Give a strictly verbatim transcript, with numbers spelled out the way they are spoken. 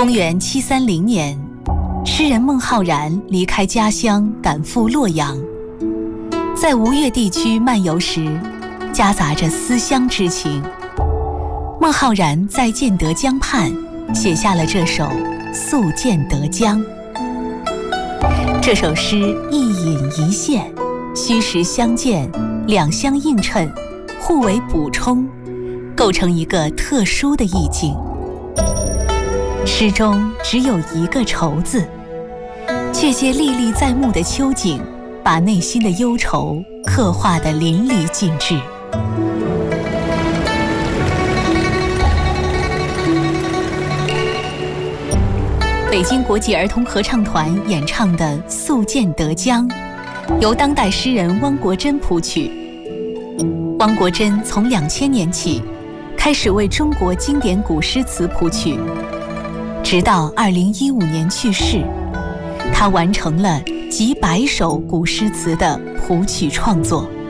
公元七三零年，诗人孟浩然离开家乡，赶赴洛阳。在吴越地区漫游时，夹杂着思乡之情。孟浩然在建德江畔写下了这首《宿建德江》。这首诗一隐一现，虚实相间，两相映衬，互为补充，构成一个特殊的意境。诗中只有一个愁字，却借历历在目的秋景，把内心的忧愁刻画得淋漓尽致。北京国际儿童合唱团演唱的《宿建德江》，由当代诗人汪国真谱曲。汪国真从两千年起开始为中国经典古诗词谱曲，直到二零一五年去世，他完成了几百首古诗词的谱曲创作。